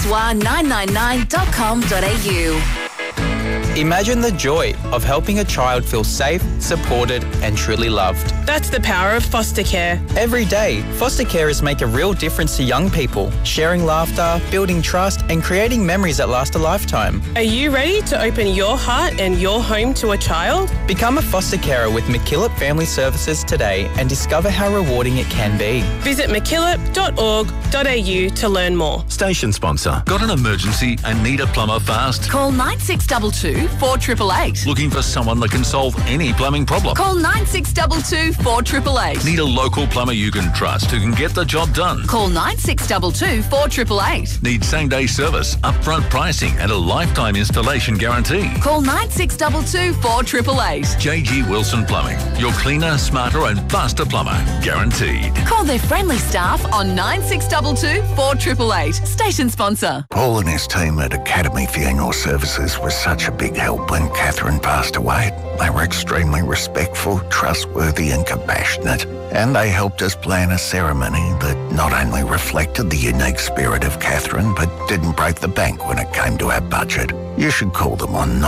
swa999.com.au. Imagine the joy of helping a child feel safe, supported and truly loved. That's the power of foster care. Every day, foster carers make a real difference to young people, sharing laughter, building trust and creating memories that last a lifetime. Are you ready to open your heart and your home to a child? Become a foster carer with MacKillop Family Services today and discover how rewarding it can be. Visit mackillop.org.au to learn more. Station sponsor. Got an emergency and need a plumber fast? Call 9622 4888. Looking for someone that can solve any plumbing problem? Call 9622 4888. Need a local plumber you can trust who can get the job done? Call 9622 4888. Need same-day service, upfront pricing and a lifetime installation guarantee? Call 9622 4888. JG Wilson Plumbing. Your cleaner, smarter and faster plumber. Guaranteed. Call their friendly staff on 9622 4888. Station sponsor. Paul and his team at Academy Funeral Services was such a big help when Catherine passed away. They were extremely respectful, trustworthy and compassionate, and they helped us plan a ceremony that not only reflected the unique spirit of Catherine but didn't break the bank when it came to our budget. You should call them on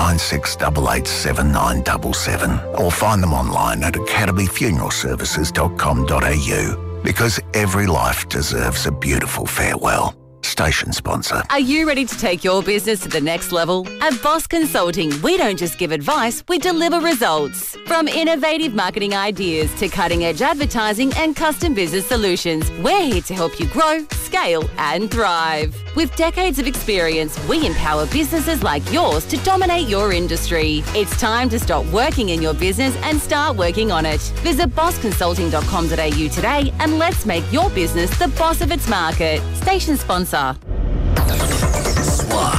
96887977 or find them online at academyfuneralservices.com.au, because every life deserves a beautiful farewell. Station sponsor. Are you ready to take your business to the next level? At Boss Consulting, we don't just give advice, we deliver results. From innovative marketing ideas to cutting-edge advertising and custom business solutions, we're here to help you grow, scale and thrive. With decades of experience, we empower businesses like yours to dominate your industry. It's time to stop working in your business and start working on it. Visit bossconsulting.com.au today and let's make your business the boss of its market. Station sponsor. SWA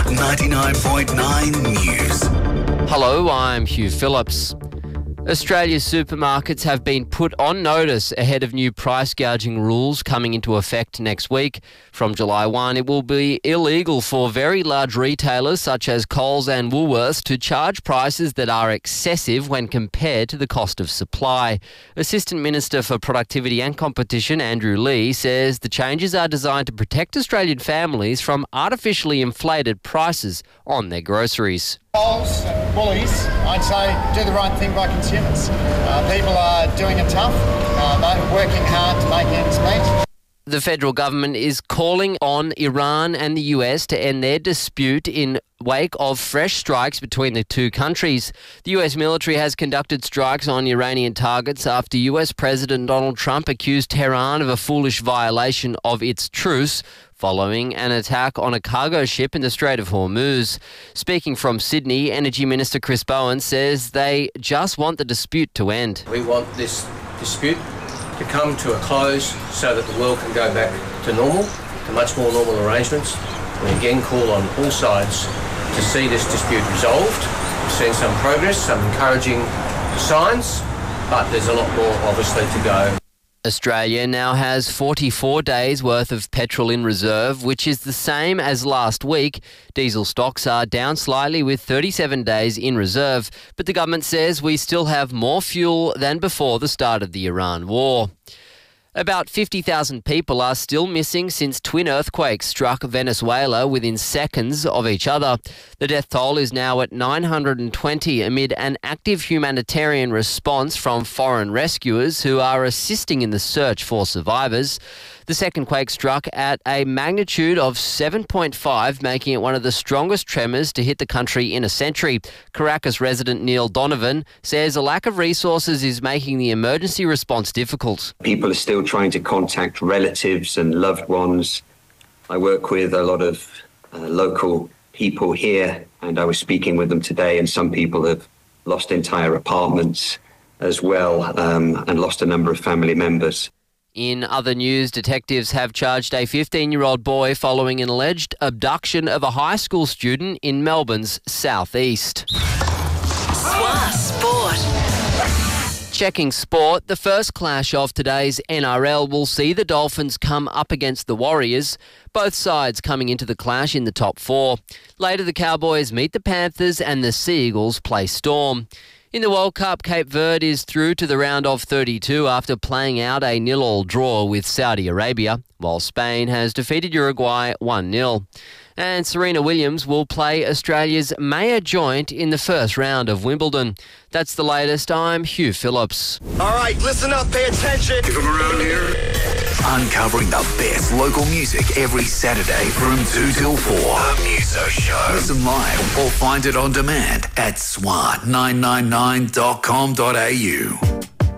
99.9 News. Hello, I'm Hugh Phillips. Australia's supermarkets have been put on notice ahead of new price gouging rules coming into effect next week. From July 1, it will be illegal for very large retailers such as Coles and Woolworths to charge prices that are excessive when compared to the cost of supply. Assistant Minister for Productivity and Competition, Andrew Lee, says the changes are designed to protect Australian families from artificially inflated prices on their groceries. Coles and Woolies, I'd say, do the right thing by consumers. People are doing it tough, they're working hard to make ends meet. The federal government is calling on Iran and the US to end their dispute in wake of fresh strikes between the two countries. The US military has conducted strikes on Iranian targets after US President Donald Trump accused Tehran of a foolish violation of its truce following an attack on a cargo ship in the Strait of Hormuz. Speaking from Sydney, Energy Minister Chris Bowen says they just want the dispute to end. We want this dispute to come to a close so that the world can go back to normal, to much more normal arrangements. We again call on all sides to see this dispute resolved. We've seen some progress, some encouraging signs, but there's a lot more obviously to go. Australia now has 44 days worth of petrol in reserve, which is the same as last week. Diesel stocks are down slightly with 37 days in reserve, but the government says we still have more fuel than before the start of the Iran war. About 50,000 people are still missing since twin earthquakes struck Venezuela within seconds of each other. The death toll is now at 920 amid an active humanitarian response from foreign rescuers who are assisting in the search for survivors. The second quake struck at a magnitude of 7.5, making it one of the strongest tremors to hit the country in a century. Caracas resident Neil Donovan says a lack of resources is making the emergency response difficult. People are still trying to contact relatives and loved ones. I work with a lot of local people here, and I was speaking with them today, and some people have lost entire apartments as well, and lost a number of family members. In other news, detectives have charged a 15-year-old boy following an alleged abduction of a high school student in Melbourne's southeast. SWA Sport. Checking sport, the first clash of today's NRL will see the Dolphins come up against the Warriors, both sides coming into the clash in the top four. Later, the Cowboys meet the Panthers and the Sea Eagles play Storm. In the World Cup, Cape Verde is through to the round of 32 after playing out a 0-0 draw with Saudi Arabia. while Spain has defeated Uruguay 1-0. And Serena Williams will play Australia's Mayer Joint in the first round of Wimbledon. That's the latest. I'm Hugh Phillips. All right, listen up, pay attention. If I'm around here. Uncovering the best local music every Saturday from 2 till 4. The Muso Show. Listen live or find it on demand at swan999.com.au.